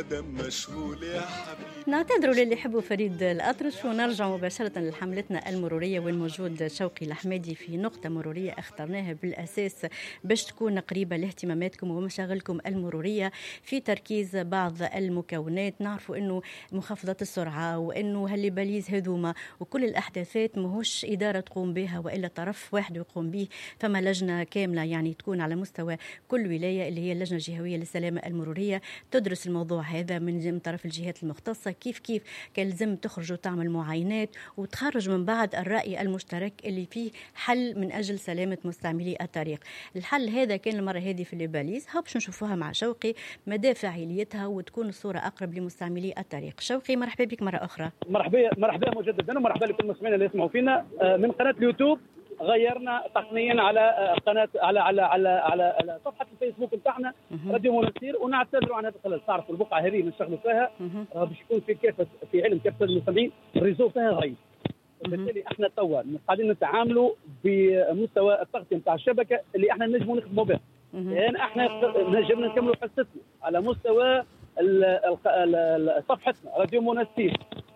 مشغول يا حبيبي. نعتذروا للي يحبوا فريد الأطرش ونرجع مباشرة لحملتنا المرورية، وين موجود شوقي الحمادي في نقطة مرورية اخترناها بالأساس باش تكون قريبة لاهتماماتكم ومشاغلكم المرورية، في تركيز بعض المكونات. نعرفوا أنه مخفضة السرعة وأنه هالليباليز هذوما وكل الأحداثات ماهوش إدارة تقوم بها وإلا طرف واحد يقوم به، فما لجنة كاملة يعني تكون على مستوى كل ولاية اللي هي اللجنة الجهوية للسلامة المرورية تدرس الموضوع هذا من طرف الجهات المختصة، كيف كان لازم تخرج وتعمل معاينات وتخرج من بعد الرأي المشترك اللي فيه حل من أجل سلامة مستعملي الطريق. الحل هذا كان المرة هذه في الليباليز، باش نشوفوها مع شوقي مدى فاعليتها وتكون الصورة أقرب لمستعملي الطريق. شوقي مرحبا بك مرة أخرى. مرحبا مجددا، ومرحبا لكل المستمعين اللي يسمعوا فينا من قناة اليوتيوب. غيرنا تقنيا على قناه على صفحه الفيسبوك بتاعنا راديو منستير، ونعتذروا عن هذا الخلل. تعرفوا البقعه هذه اللي نشتغلوا فيها باش يكون في علم كافه المستمعين الريزو فيها ضعيف، وبالتالي احنا توا قاعدين نتعاملوا بمستوى التغطيه نتاع الشبكه اللي احنا نجموا نخدموا بها. يعني احنا نجم نكملوا حصتنا على مستوى صفحتنا راديو منستير،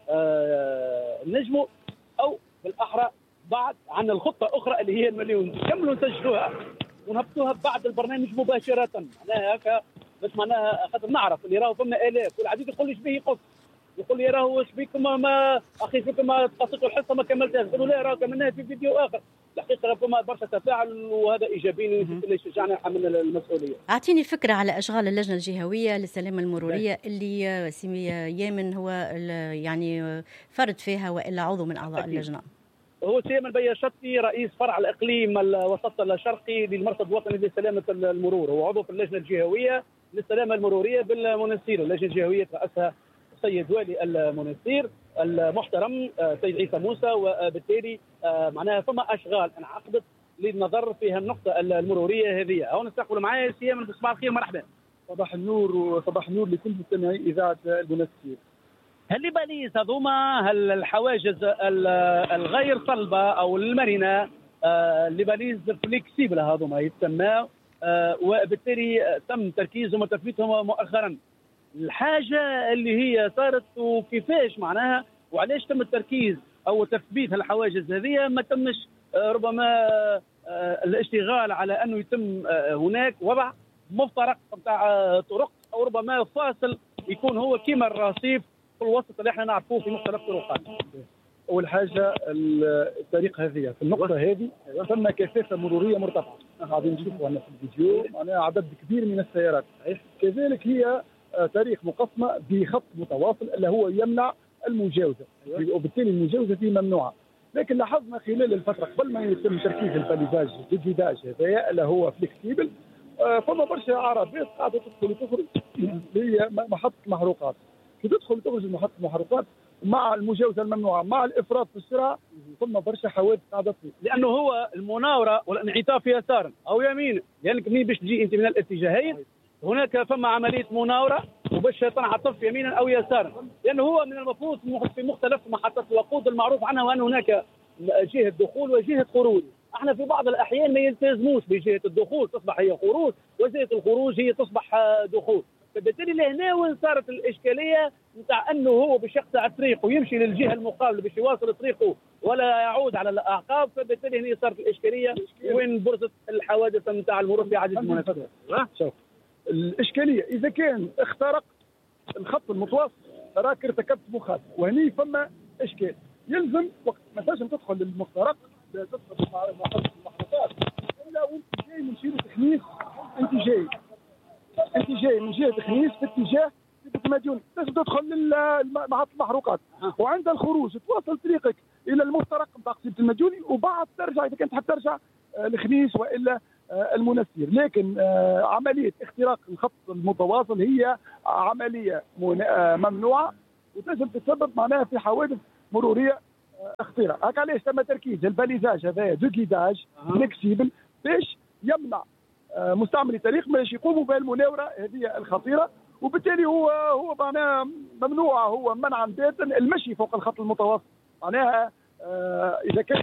نجموا او بالاحرى بعد عن الخطة أخرى اللي هي المليون نكملوا نسجلوها ونهبطوها بعد البرنامج مباشرة. معناها هكا بس معناها خاطر نعرف اللي راهو فما آلاف، والعديد يقول لي شبيه يقص، يقول لي راهو شبيكم ما أخي فيكم ما تقصيتوا الحصة ما كملتهاش، يقولوا لا راهو كملناها في فيديو آخر. الحقيقة فما برشا تفاعل وهذا إيجابي اللي يشجعنا نحملنا المسؤولية. أعطيني فكرة على أشغال اللجنة الجهوية للسلامة المرورية اللي سيمي يامن هو يعني فرد فيها وإلا عضو من أعضاء اللجنة. هو سيما البياشطي رئيس فرع الإقليم الوسط الشرقي للمرصد الوطني لسلامة المرور، هو عضو في اللجنة الجهوية للسلامة المرورية بالمنستير. اللجنة الجهوية رأسها السيد والي المنستير المحترم سيد عيسى موسى، وبالتالي معناها فما أشغال انعقدت للنظر فيها النقطة المرورية هذه. هون نستقبل معايا سيما صباح الخير، مرحبا. صباح النور وصباح النور لكل مستمعي إذاعة المنستير. هل باليس هذوما هل الحواجز الغير صلبة أو المرنة الليباليز فليكسيبل هذوما يتسمى، وبالتالي تم تركيزهم وتثبيتهم مؤخرا. الحاجة اللي هي صارت وكيفاش معناها وعلاش تم التركيز أو تثبيت هالحواجز هذه، ما تمش ربما الاشتغال على أنه يتم هناك وضع مفترق بتاع طرق أو ربما فاصل يكون هو كيما الرصيف في الوسط اللي احنا نعرفوه في مختلف الطرقات. اول حاجه الطريق هذه في النقطه هذه ثم كثافه مروريه مرتفعه، قاعدين نشوفوا هنا في الفيديو معناها عدد كبير من السيارات. كذلك هي طريق مقسمه بخط متواصل اللي هو يمنع المجاوزه، وبالتالي المجاوزه فيه ممنوعه. لكن لاحظنا خلال الفتره قبل ما يتم تركيز الباليزاج الجداج هذايا اللي هو فليكسيبل، فما برشا عربيات قاعده تدخل وتخرج هي محطه محروقات. تدخل تخرج محطة المحروقات مع المجاوزة الممنوعة مع الإفراط في السرعة، ثم برشا حوادث قاعدة تصير. لأنه هو المناورة والانعطاف يسارا أو يمينا، لأنك منين باش تجي أنت من الاتجاهين هناك فما عملية مناورة وباش تنعطف يمينا أو يسارا، لأنه هو من المفروض في مختلف محطات الوقود المعروف عنها وأن هناك جهة دخول وجهة خروج. احنا في بعض الأحيان ما يلتزموش بجهة الدخول تصبح هي خروج، وجهة الخروج هي تصبح دخول. فبالتالي لهنا وين صارت الاشكاليه نتاع انه هو باش يقطع الطريق ويمشي للجهه المقابله باش يواصل طريقه ولا يعود على الاعقاب، فبالتالي هنا صارت الاشكاليه وين برزت الحوادث نتاع المرور في عدد المناسبات. شوف الاشكاليه اذا كان اخترق الخط المتوسط راك ارتكبت مخالفه، وهني فما اشكال. يلزم وقت ما تنجم تدخل للمخترق تدخل محطه المحروقات الا وانت جاي من شيرة تخنيس، انت جاي من جهه خنيس في اتجاه سيدة مديون، لازم تدخل لمحطة المحروقات، وعند الخروج تواصل طريقك الى المفترق نتاع سيدة المديوني، وبعد ترجع اذا كنت حاب ترجع لخنيس والا المنستير. لكن عمليه اختراق الخط المتواصل هي عمليه ممنوعه وتجب تسبب معناها في حوادث مروريه خطيره. هكا علاش تم تركيز الباليزاج هذا دو كيداج فليكسيبل باش يمنع مستعملي الطريق باش يقوموا بالمناوره هذه الخطيره، وبالتالي هو معناها ممنوع، هو منعا باتا المشي فوق الخط المتوسط. معناها اذا كان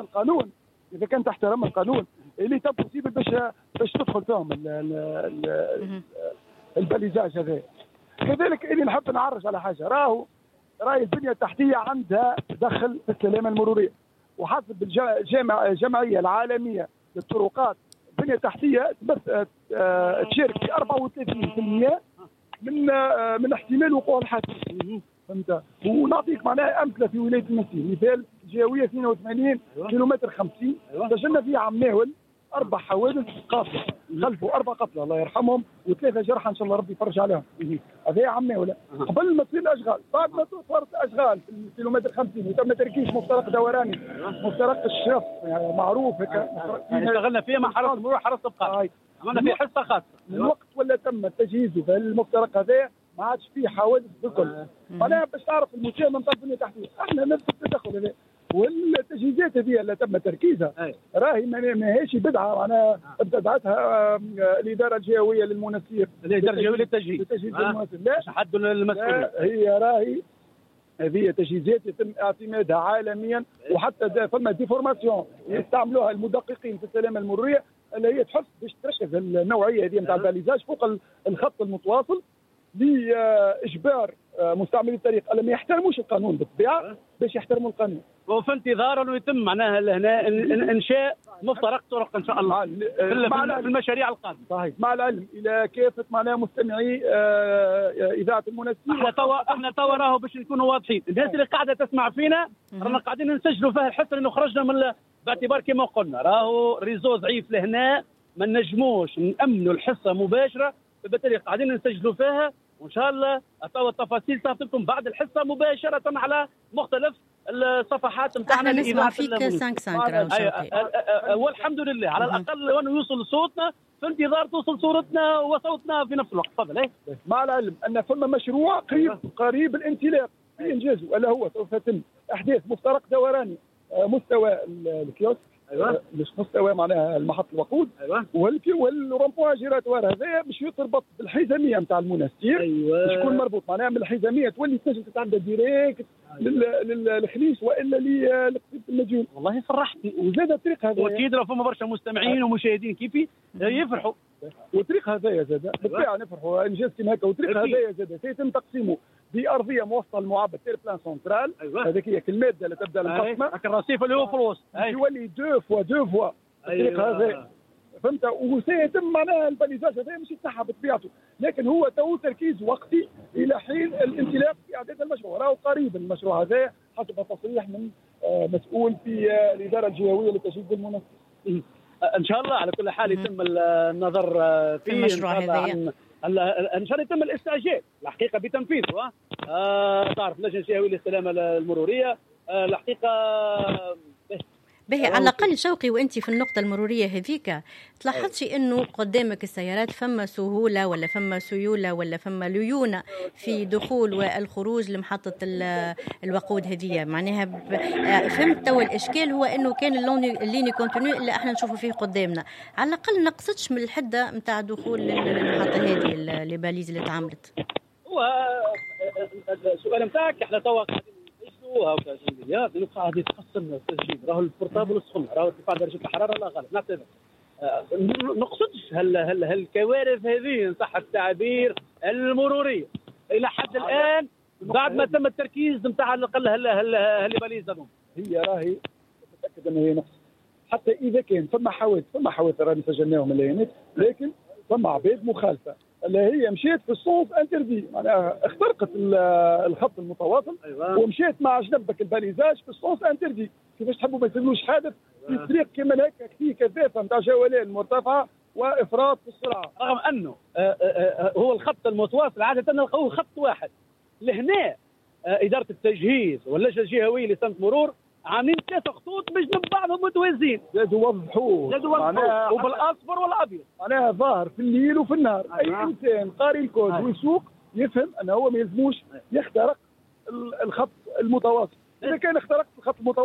تحت رم القانون اللي تم بوسيبل باش تدخل فيهم الباليزاج هذا. كذلك اللي نحب نعرج على حاجه، راهي البنيه التحتيه عندها دخل في السلامه المروريه، وحسب الجمعيه العالميه للطرقات البنيه التحتيه تشارك في 34% من احتمال وقوع الحادث. فهمت؟ ونعطيك معناها امثله في ولايه المسير، مثال جهويه 82 كيلومتر 50 سجلنا فيها عم ناول 4 حوادث قاتله، خلفوا 4 قتلى الله يرحمهم و3 جرحى ان شاء الله ربي يفرج عليهم. هذا عم ناول قبل ما تصير الاشغال، بعد ما صارت الاشغال في الكيلومتر 50 وتم تركيز مفترق دوراني، مفترق الشرف يعني معروف هيك اشتغلنا فيه مع حرس المرور حرس الابقار، عملنا فيه حصه خاصه. من وقت ولا تم تجهيزه في المفترق هذا ما عادش فيه حوادث بالكل. معناها باش تعرف المساهمه نتاع البنيه التحتيه، احنا نفس التدخل هذا والتجهيزات هذه اللي تم تركيزها راهي ماهيش بدعه، معناها ابتدعتها الاداره الجهويه للمنسير، الاداره الجهويه للتجهيز المنسير. لا حد المسؤوليه، هي راهي هذه تجهيزات يتم اعتمادها عالميا، وحتى فما ديفورماسيون يستعملوها المدققين في السلامه المروريه اللي هي تحث باش تركز النوعيه هذه نتاع الباليزاج فوق الخط المتواصل لاجبار مستعملي الطريق اللي ما يحترموش القانون بالطبيعه باش يحترموا القانون. وفي انتظار انه يتم معناها هنا انشاء مفترق طرق ان شاء الله في المشاريع القادمه. صحيح، مع العلم الى كافه معناها مستمعي اذاعه المنسير، احنا توا راهو باش نكونوا واضحين، الناس اللي قاعده تسمع فينا رانا قاعدين نسجلوا فيها الحصه لانه خرجنا من باعتبار كما قلنا راهو ريزو ضعيف لهنا ما نجموش نامنوا الحصه مباشره، فبالتالي قاعدين نسجلوا فيها وان شاء الله توا التفاصيل صارت لكم بعد الحصه مباشره على مختلف الصفحات نتاعنا. احنا نسمع فيك 5 والحمد لله على الاقل وانه يوصل صوتنا في انتظار توصل صورتنا وصوتنا في نفس الوقت. تفضل. مع العلم ان ثم مشروع قريب الانطلاق في انجازه الا هو سوف يتم احداث مفترق دوراني مستوى الكيوسك، مش مستوى معناها المحط الوقود، والرومبوان جيراتوار هذايا باش يتربط بالحزاميه نتاع المنسير، باش يكون مربوط معناها من الحزاميه تولي تنجم تتعدى ديريكت للخليس والا لقصيده المديون. والله فرحتني. وزاد الطريق هذا واكيد راه فما برشا مستمعين ومشاهدين كيفي يفرحوا. والطريق هذايا زاد بالطبيعه نفرحوا انجاز كيما هكا. والطريق هذايا زاد سيتم تقسيمه بارضيه موصله المعبد تير بلان سنترال، هذيك هي الماده اللي تبدا المقسمه، الرصيف اللي هو في الوسط يولي 2 فوا الطريق هذا. فهمت؟ وسيتم معناها الباليزاج هذا مش يتسحب بطبيعته، لكن هو تو تركيز وقتي الى حين الانطلاق في اعداد المشروع. راهو قريب المشروع هذا حسب تصريح من مسؤول في الاداره الجهويه لتجهيز المنسير. ان شاء الله على كل حال يتم النظر في المشروع هذا، ان شاء الله يتم الاستعجال الحقيقه بتنفيذه. تعرف اللجنه الجهويه للسلامه المروريه الحقيقه باهي على الاقل شوقي وانت في النقطه المروريه هذيك تلاحظتي انه قدامك السيارات فما سهوله ولا فما سيوله ولا فما ليونه في دخول والخروج لمحطه الوقود هذه؟ معناها فهمت تو الاشكال هو انه كان الليني كونتينيو اللي احنا نشوفوا فيه قدامنا على الاقل نقصتش من الحده نتاع دخول المحطه هذه الباليز اللي تعملت. هو السؤال نتاعك احنا توا قاعدين نسجلوا لانه قاعد يتقسم التسجيل، راهو البورتابل سخن، راهو ارتفاع درجه الحراره لا غالب. نعتذر نقصدش هالكوارث هذه ان صح التعبير المروريه الى حد الان بعد ما تم التركيز نتاع على الاقل هالباليز هذوم. هي راهي متاكد انه هي نقص، حتى اذا كان ثم حوادث راني سجلناهم الليانات، لكن ثم عباد مخالفه اللي هي مشيت في السونس انتردي، معناها اخترقت الخط المتواصل ومشيت مع جنبك الباليزاج في السونس انتردي. كيفاش تحبوا ما يسموش حادث في الطريق كما هكا في كثافه نتاع جولان مرتفعه وافراط في السرعه، رغم انه هو الخط المتواصل عاده نلقاوه خط واحد. لهنا اداره التجهيز واللجنه الجهويه لسلامه مرور عاملين 3 خطوط باش جنب بعضهم متوازيين. زادوا وضحوه وبالاصفر والابيض، معناها ظاهر في الليل وفي النهار. اي انسان قاري الكود ويسوق يفهم انه هو ما يلزموش يخترق الخط المتواصل. اذا كان اخترق الخط المتواصل